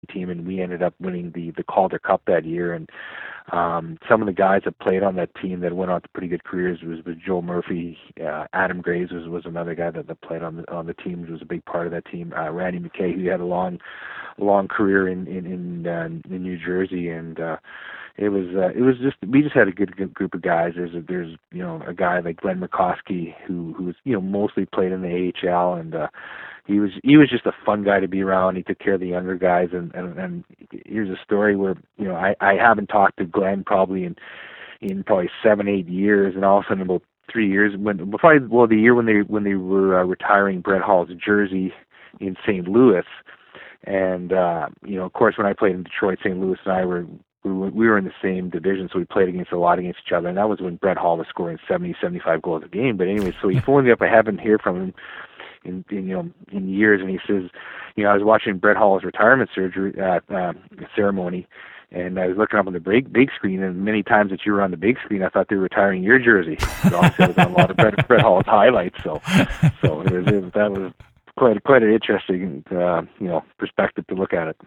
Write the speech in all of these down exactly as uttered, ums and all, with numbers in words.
team, and we ended up winning the the Calder Cup that year. And um, some of the guys that played on that team that went on to pretty good careers was, was Joe Murphy. Uh, Adam Graves was, was another guy that, that played on the on the team, was a big part of that team. Uh, Randy McKay, who had a long long career in in in, uh, in New Jersey, and uh, it was uh, it was just we just had a good, good group of guys. There's a, there's you know a guy like Glenn Murkowski who who was you know mostly played in the A H L, and uh, he was he was just a fun guy to be around. He took care of the younger guys, and and, and here's a story where you know I, I haven't talked to Glenn probably in in probably seven eight years, and all of a sudden about three years when probably well the year when they when they were uh, retiring Brett Hall's jersey in Saint Louis. And, uh, you know, of course, when I played in Detroit, Saint Louis and I were, we were, we were in the same division, so we played against a lot against each other. And that was when Brett Hall was scoring seventy, seventy-five goals a game. But anyway, so he phoned me up. I haven't heard from him in, in, you know, in years. And he says, you know, I was watching Brett Hall's retirement surgery, uh, uh, ceremony. And I was looking up on the big, big screen, and many times that you were on the big screen, I thought they were retiring your jersey. So obviously I was on a lot of Brett, Brett Hall's highlights. So, so it was, it was, that was quite quite an interesting uh, you know perspective to look at it.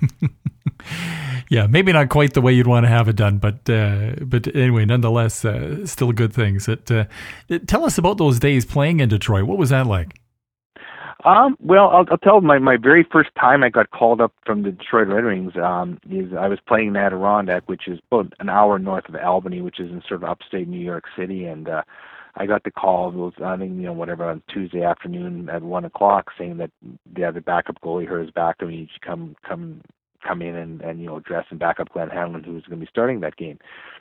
Yeah, maybe not quite the way you'd want to have it done, but uh, but anyway, nonetheless, uh, still good things. It, uh, it, tell us about those days playing in Detroit. What was that like? Um, well, I'll, I'll tell my my very first time I got called up from the Detroit Red Wings um, is I was playing in Adirondack, which is about an hour north of Albany, which is in sort of upstate New York City, and uh, I got the call. It was, I think, you know, whatever, on Tuesday afternoon at one o'clock, saying that yeah, the backup goalie hurt his back, and we need to come come come in and, and you know dress and back up Glenn Hanlon, who was going to be starting that game.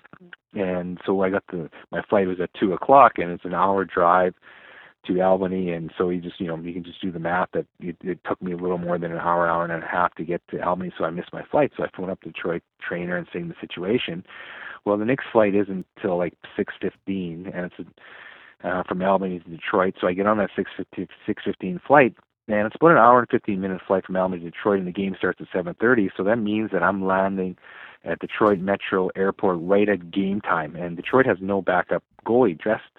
And so I got the my flight was at two o'clock, and it's an hour drive to Albany, and so you just you know you can just do the math that it, it took me a little more than an hour, hour and a half to get to Albany, so I missed my flight. So I phoned up the Detroit trainer and saying the situation. Well, the next flight isn't until like six fifteen, and it's a Uh, from Albany to Detroit, so I get on that six fifteen flight, and it's about an hour and fifteen minute flight from Albany to Detroit, and the game starts at seven thirty. So that means that I'm landing at Detroit Metro Airport right at game time, and Detroit has no backup goalie dressed.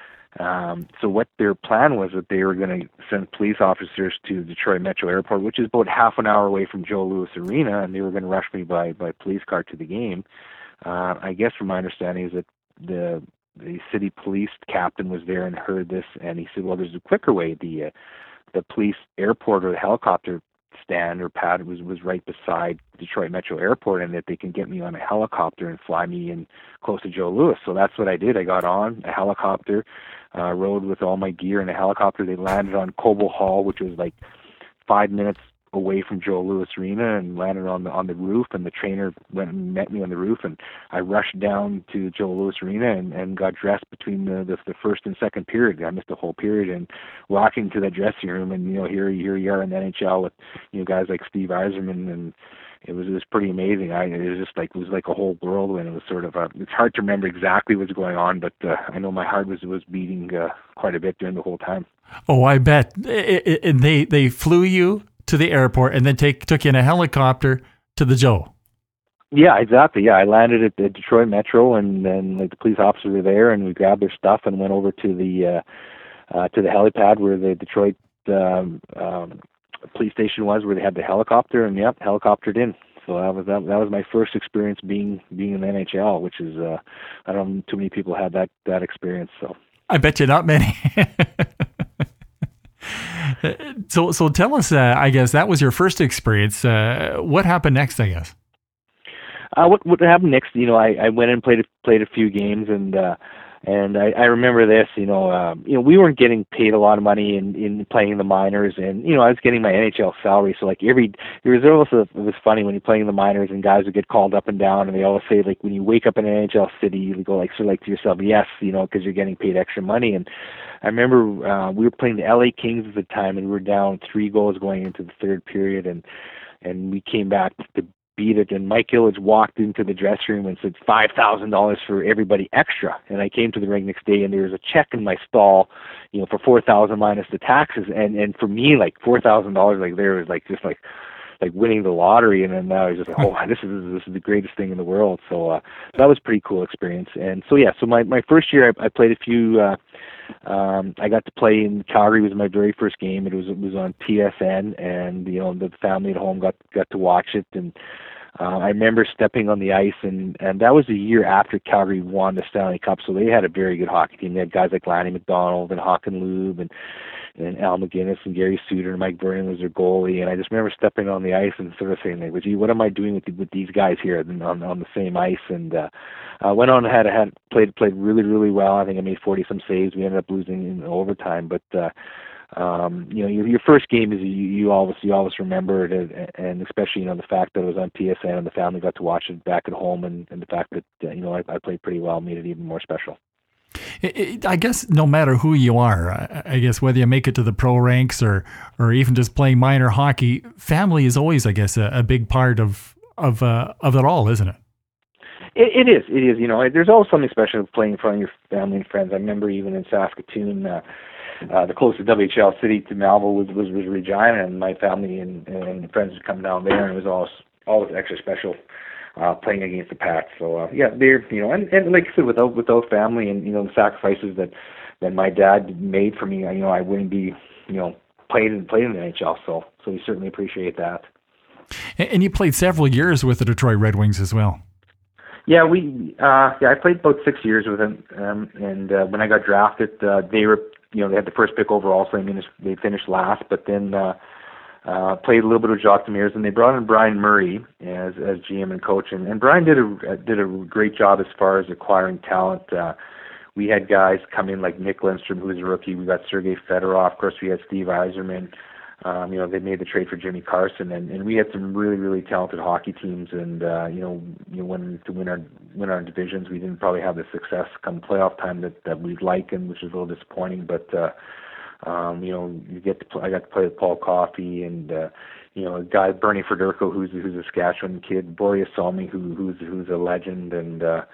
Um, so what their plan was that they were going to send police officers to Detroit Metro Airport, which is about half an hour away from Joe Louis Arena, and they were going to rush me by by police car to the game. Uh, I guess from my understanding is that the the city police captain was there and heard this, and he said, well, there's a quicker way. The uh, the police airport or the helicopter stand or pad was, was right beside Detroit Metro Airport, and that they can get me on a helicopter and fly me in close to Joe Louis. So that's what I did. I got on a helicopter, uh, rode with all my gear in a helicopter. They landed on Cobo Hall, which was like five minutes away from Joe Louis Arena, and landed on the on the roof, and the trainer went and met me on the roof, and I rushed down to Joe Louis Arena and, and got dressed between the, the the first and second period. I missed the whole period, and walking to that dressing room, and you know here here you are in the N H L with you know guys like Steve Yzerman, and it was it was pretty amazing. I it was just like it was like a whole whirlwind. It was sort of a, it's hard to remember exactly what's going on, but uh, I know my heart was was beating uh, quite a bit during the whole time. Oh, I bet. And they they flew you to the airport and then take took you in a helicopter to the Joe. Yeah, exactly. Yeah, I landed at the Detroit Metro, and then like the police officers were there, and we grabbed their stuff and went over to the uh, uh, to the helipad where the Detroit um, um, police station was, where they had the helicopter, and yep, helicoptered in. So that was that, that was my first experience being being in the N H L, which is uh, I don't know too many people had that that experience. So I bet you not many. So, so tell us, uh, I guess that was your first experience. Uh, what happened next, I guess? Uh, what, what happened next, you know, I, I went and played, a- played a few games, and, uh, and I, I remember this, you know, um, you know, we weren't getting paid a lot of money in, in playing in the minors, and, you know, I was getting my N H L salary. So like every, it was also, it was funny when you're playing in the minors and guys would get called up and down, and they always say, like, when you wake up in an N H L city, you go like, so like to yourself, yes, you know, cause you're getting paid extra money. And I remember, uh, we were playing the L A Kings at the time, and we were down three goals going into the third period. And, and we came back to beat it, and Mike Ilitch walked into the dressing room and said five thousand dollars for everybody extra. And I came to the ring next day, and there was a check in my stall, you know, for four thousand minus the taxes. And and for me, like four thousand dollars, like there was like just like like winning the lottery, and then now he's just like, oh, this is this is the greatest thing in the world. So uh, that was a pretty cool experience. And so yeah, so my my first year I, I played a few. Uh, um, I got to play in Calgary. It was my very first game. It was it was on T S N, and you know the family at home got got to watch it. And uh, I remember stepping on the ice, and and that was a year after Calgary won the Stanley Cup. So they had a very good hockey team. They had guys like Lanny McDonald and Håkan Lube and and Al McGinnis and Gary Suter and Mike Vernon was their goalie. And I just remember stepping on the ice and sort of saying, like, gee, what am I doing with the, with these guys here on on the same ice? And uh, uh, went on and had had played played really really well. I think I made forty some saves. We ended up losing in overtime, but. Uh, Um, you know, your, your first game is you, you always you always remember it, and, and especially you know the fact that it was on T S N and the family got to watch it back at home, and, and the fact that uh, you know I, I played pretty well made it even more special. It, it, I guess no matter who you are, I, I guess whether you make it to the pro ranks or or even just playing minor hockey, family is always, I guess, a, a big part of of uh, of it all, isn't it? It, it is. It is. You know, there's always something special playing in front of your family and friends. I remember even in Saskatoon. Uh, Uh, the closest W H L city to Melville was, was, was Regina, and my family and, and friends would come down there, and it was always always extra special uh, playing against the Pats. So uh, yeah, they're you know, and, and like I said, without without family and you know the sacrifices that, that my dad made for me, you know, I wouldn't be you know playing playing in the N H L. So so we certainly appreciate that. And you played several years with the Detroit Red Wings as well. Yeah, we uh, yeah I played about six years with them, um, and uh, when I got drafted, uh, they were. You know, they had the first pick overall, so I mean, they finished last. But then uh, uh, played a little bit with Jacques Demers, and they brought in Brian Murray as as G M and coach. And, and Brian did a did a great job as far as acquiring talent. Uh, we had guys come in like Nick Lindstrom, who was a rookie. We got Sergei Fedorov. Of course, we had Steve Yzerman. Um, you know, they made the trade for Jimmy Carson, and, and we had some really, really talented hockey teams. And uh, you know, you know, when to win our win our divisions, we didn't probably have the success come playoff time that, that we'd like, and which is a little disappointing. But uh, um, you know, you get to play, I got to play with Paul Coffey and uh, you know, a guy Bernie Federico, who's who's a Saskatchewan kid, Boreas Salmi, who who's who's a legend, and uh,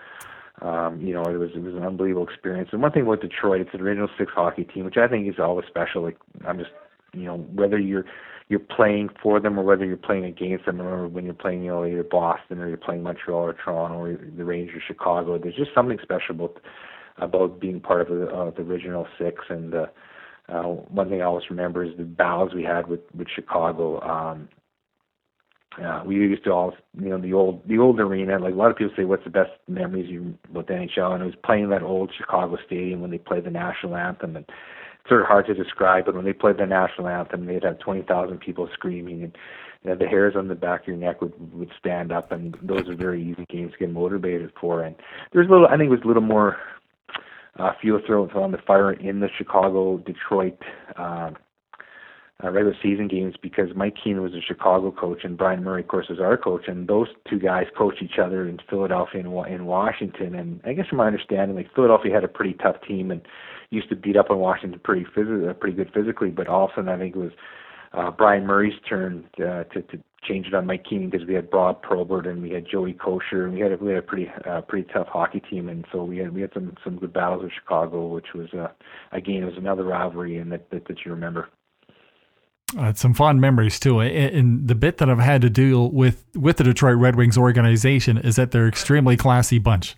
um, you know, it was it was an unbelievable experience. And one thing about Detroit, it's an original six hockey team, which I think is always special. Like I'm just you know, whether you're you're playing for them or whether you're playing against them. I remember when you're playing, you know, either Boston or you're playing Montreal or Toronto or the Rangers, Chicago. There's just something special about about being part of the, uh, the original six. And uh, uh, one thing I always remember is the battles we had with with Chicago. Um, uh, we used to all, you know, the old the old arena. Like a lot of people say, what's the best memories you about the N H L? And it was playing that old Chicago stadium when they played the national anthem. And sort of hard to describe, but when they played the national anthem, they'd have twenty thousand people screaming, and you know, the hairs on the back of your neck would would stand up, and those are very easy games to get motivated for. And there's a little, I think, it was a little more uh, fuel thrown on the fire in the Chicago Detroit uh, uh, regular season games because Mike Keenan was a Chicago coach, and Brian Murray, of course, was our coach, and those two guys coached each other in Philadelphia and in Washington. And I guess from my understanding, like Philadelphia had a pretty tough team and used to beat up on Washington pretty phys- pretty good physically, but all of a sudden I think it was uh, Brian Murray's turn uh, to, to change it on Mike Keenan because we had Bob Probert and we had Joey Kosher and we had a, we had a pretty uh, pretty tough hockey team, and so we had we had some, some good battles with Chicago, which was uh, again it was another rivalry and that, that that you remember. Uh, some fond memories too. And the bit that I've had to deal with with the Detroit Red Wings organization is that they're an extremely classy bunch.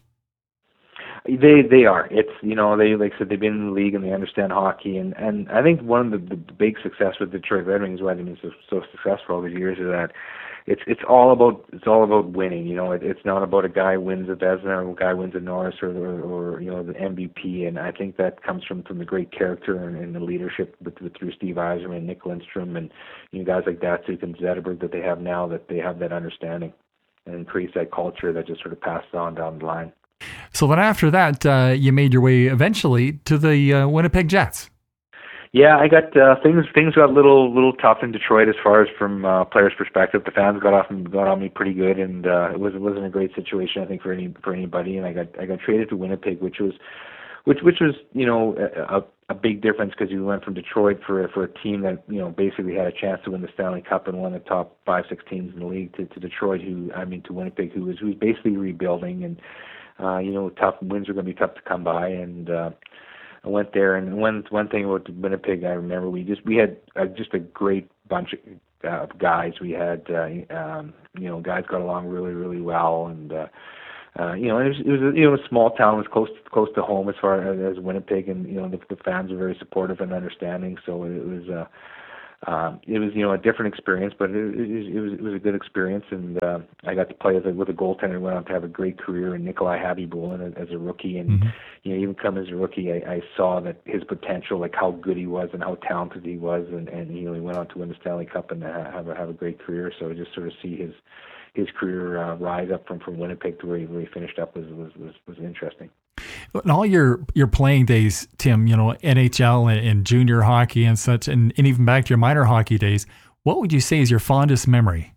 They they are. It's you know they like I said they've been in the league and they understand hockey, and, and I think one of the, the big success with the Detroit Red Wings, why they've been so, so successful all these years, is that it's it's all about it's all about winning. You know, it, it's not about a guy wins a Vezina or a guy wins a Norris or, or or you know the M V P, and I think that comes from from the great character and, and the leadership with, with through Steve Yzerman and Nick Lindstrom and you know guys like Datsuk and Zetterberg that they have now, that they have that understanding and creates that culture that just sort of passes on down the line. So then after that, uh, you made your way eventually to the uh, Winnipeg Jets. Yeah, I got uh, things. Things got a little, little tough in Detroit as far as from uh, players' perspective. The fans got off and got on me pretty good, and uh, it was it wasn't a great situation, I think, for any for anybody. And I got I got traded to Winnipeg, which was, which which was you know a, a big difference because you went from Detroit for for a team that you know basically had a chance to win the Stanley Cup and one of the top five six teams in the league to, to Detroit, who I mean to Winnipeg, who was who was basically rebuilding and. Uh, you know, tough wins are going to be tough to come by, and uh, I went there. And one one thing about Winnipeg, I remember we just we had uh, just a great bunch, of, uh, guys. We had, uh, um, you know, guys got along really, really well, and uh, uh, you know, it was, it was a, you know, a small town. It was close close to home as far as, as Winnipeg, and you know, the, the fans were very supportive and understanding. So it was. Uh, Um, it was, you know, a different experience, but it, it, it was it was a good experience, and uh, I got to play as a, with a goaltender. Went on to have a great career in Nikolai Habibulin as, as a rookie, and Mm-hmm. you know, even come as a rookie, I, I saw that his potential, like how good he was and how talented he was, and, and you know, he went on to win the Stanley Cup and have a, have a great career. So just sort of see his his career uh, rise up from, from Winnipeg to where he, where he finished up was was was, was interesting. In all your, your playing days, Tim, you know, N H L and, and junior hockey and such, and, and even back to your minor hockey days, what would you say is your fondest memory?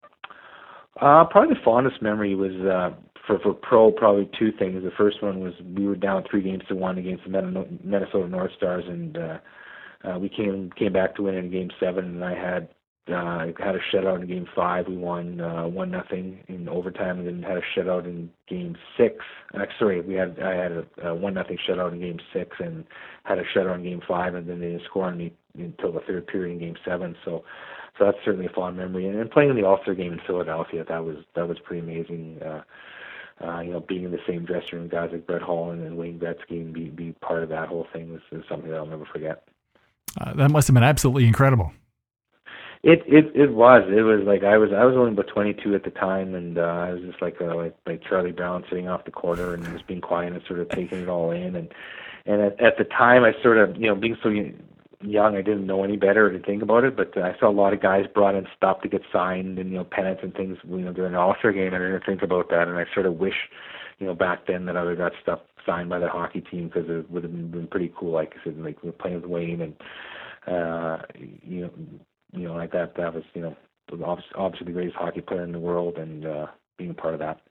Uh, probably the fondest memory was uh, for for pro. Probably two things. The first one was we were down three games to one against the Minnesota North Stars, and uh, uh, we came came back to win in Game Seven, and I had. Uh, had a shutout in Game Five. We won uh, one nothing in overtime, and then had a shutout in Game Six. Uh, sorry, we had I had a, a one nothing shutout in Game Six, and had a shutout in Game Five, and then they didn't score on me until the third period in Game Seven. So, so that's certainly a fond memory. And, and playing in the All-Star game in Philadelphia, that was that was pretty amazing. Uh, uh, you know, being in the same dressing room with guys like Brett Holland and Wayne Gretzky, and be be part of that whole thing was, was something that I'll never forget. Uh, that must have been absolutely incredible. It it it was it was like I was I was only about twenty-two at the time, and uh, I was just like uh, like like Charlie Brown sitting off the corner and just being quiet and sort of taking it all in. And and at, at the time, I sort of, you know, being so young, I didn't know any better to think about it. But I saw a lot of guys brought in stuff to get signed and, you know, pennants and things, you know, during the All-Star game. I didn't think about that, and I sort of wish, you know, back then that I would have got stuff signed by the hockey team, because it would have been, been pretty cool. Like I said, like we were playing with Wayne, and uh, you know. You know, like that, that was, you know, obviously the greatest hockey player in the world, and uh, being a part of that.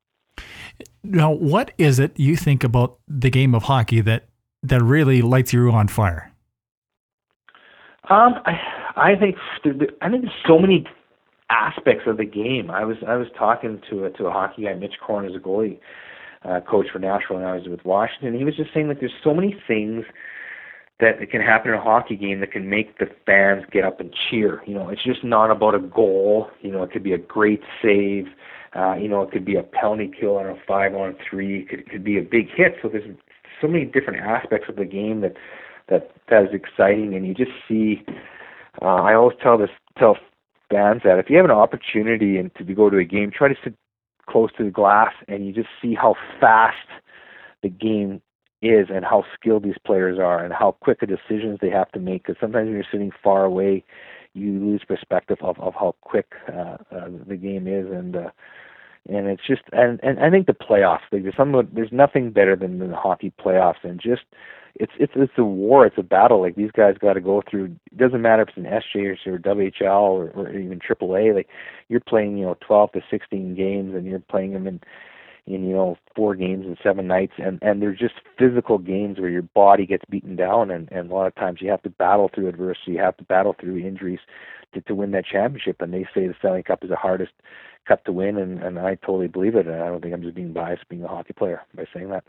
Now, what is it you think about the game of hockey that, that really lights you on fire? Um, I, I think I think there's so many aspects of the game. I was I was talking to a, to a hockey guy, Mitch Korn, as a goalie uh, coach for Nashville, and I was with Washington. And he was just saying that there's so many things that it can happen in a hockey game that can make the fans get up and cheer. You know, it's just not about a goal. You know, it could be a great save. Uh, you know, it could be a penalty kill on a five-on-three. It could, it could be a big hit. So there's so many different aspects of the game that that that is exciting. And you just see. Uh, I always tell this tell fans that if you have an opportunity and to go to a game, try to sit close to the glass, and you just see how fast the game is and how skilled these players are and how quick the decisions they have to make. Because sometimes when you're sitting far away, you lose perspective of, of how quick uh, uh, the game is. And uh, and it's just and, and I think the playoffs. Like there's some there's nothing better than the hockey playoffs, and just it's it's it's a war, it's a battle. Like these guys got to go through. It doesn't matter if it's an S J or W H L or, or even triple A. Like you're playing, you know, twelve to sixteen games, and you're playing them in. in, you know, four games and seven nights, and, and they're just physical games where your body gets beaten down, and, and a lot of times you have to battle through adversity, you have to battle through injuries to, to win that championship, and they say the Stanley Cup is the hardest cup to win, and, and I totally believe it, and I don't think I'm just being biased being a hockey player by saying that.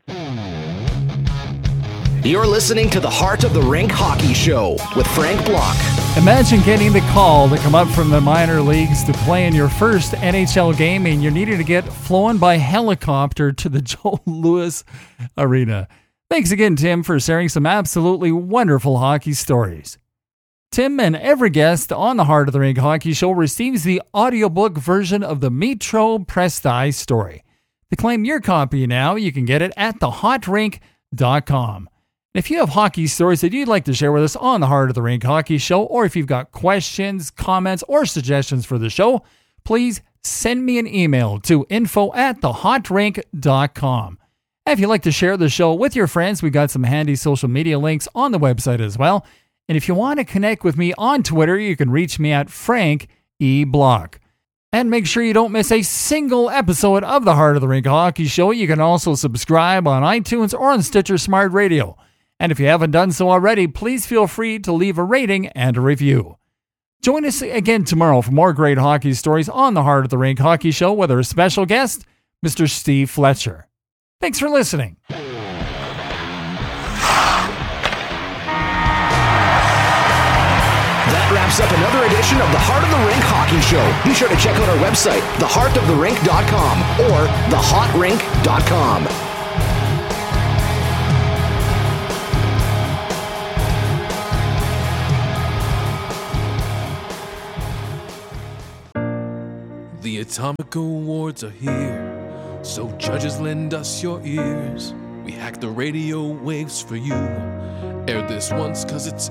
You're listening to the Heart of the Rink Hockey Show with Frank Block. Imagine getting the call to come up from the minor leagues to play in your first N H L game, and you're needing to get flown by helicopter to the Joe Louis Arena. Thanks again, Tim, for sharing some absolutely wonderful hockey stories. Tim and every guest on the Heart of the Rink Hockey Show receives the audiobook version of the Metro Presti story. To claim your copy now, you can get it at the hot rink dot com. If you have hockey stories that you'd like to share with us on the Heart of the Rink Hockey Show, or if you've got questions, comments, or suggestions for the show, please send me an email to info at the hot rink dot com. If you'd like to share the show with your friends, we've got some handy social media links on the website as well. And if you want to connect with me on Twitter, you can reach me at Frank E. Block. And make sure you don't miss a single episode of the Heart of the Rink Hockey Show. You can also subscribe on iTunes or on Stitcher Smart Radio. And if you haven't done so already, please feel free to leave a rating and a review. Join us again tomorrow for more great hockey stories on the Heart of the Rink Hockey Show with our special guest, Mister Steve Fletcher. Thanks for listening. That wraps up another edition of the Heart of the Rink Hockey Show. Be sure to check out our website, the heart of the rink dot com or the hot rink dot com. The Atomic Awards are here, so judges lend us your ears. We hack the radio waves for you. Air this once cause it's